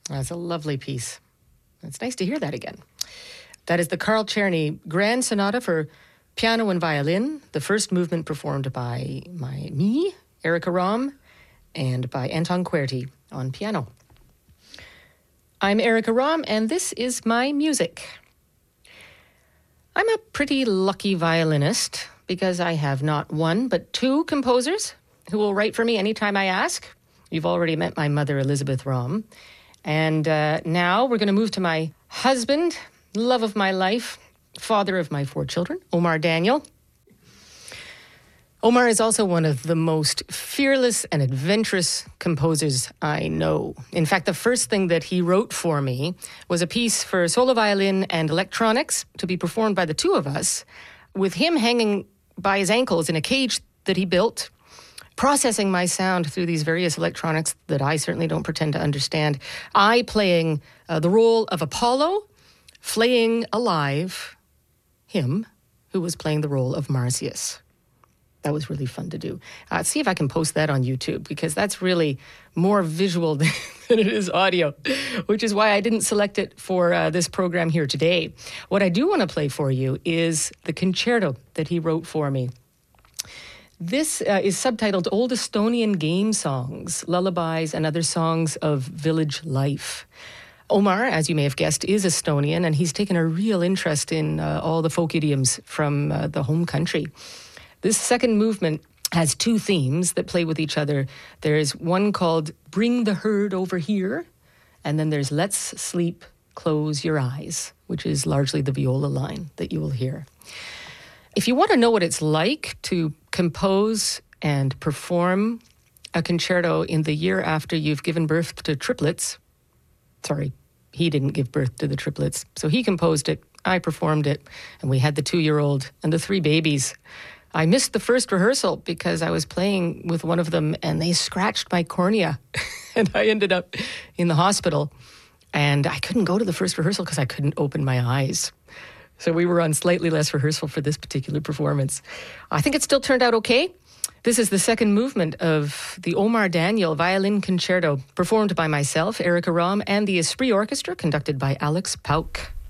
That's a lovely piece. It's nice to hear that again. That is the Carl Czerny Grand Sonata for piano and violin, the first movement performed by me, Erica Rom, and by Anton Querty on piano. I'm Erica Rom, and this is my music. I'm a pretty lucky violinist because I have not one, but two composers who will write for me anytime I ask. You've already met my mother, Elizabeth Rom. And now we're going to move to my husband, love of my life, father of my 4 children, Omar Daniel. Omar is also one of the most fearless and adventurous composers I know. In fact, the first thing that he wrote for me was a piece for solo violin and electronics to be performed by the two of us, with him hanging by his ankles in a cage that he built, processing my sound through these various electronics that I certainly don't pretend to understand. I playing the role of Apollo, flaying alive him, who was playing the role of Marsyas. That was really fun to do. See if I can post that on YouTube, because that's really more visual than it is audio, which is why I didn't select it for this program here today. What I do want to play for you is the concerto that he wrote for me. This is subtitled Old Estonian Game Songs, Lullabies, and Other Songs of Village Life. Omar, as you may have guessed, is Estonian, and he's taken a real interest in all the folk idioms from the home country. This second movement has 2 themes that play with each other. There's one called Bring the Herd Over Here, and then there's Let's Sleep, Close Your Eyes, which is largely the viola line that you will hear. If you want to know what it's like to compose and perform a concerto in the year after you've given birth to triplets, sorry, he didn't give birth to the triplets, so he composed it, I performed it, and we had the 2-year-old and the 3 babies. I missed the first rehearsal because I was playing with one of them and they scratched my cornea and I ended up in the hospital, and I couldn't go to the first rehearsal because I couldn't open my eyes. So we were on slightly less rehearsal for this particular performance. I think it still turned out okay. This is the second movement of the Omar Daniel Violin Concerto, performed by myself, Erica Rom, and the Esprit Orchestra, conducted by Alex Pauk.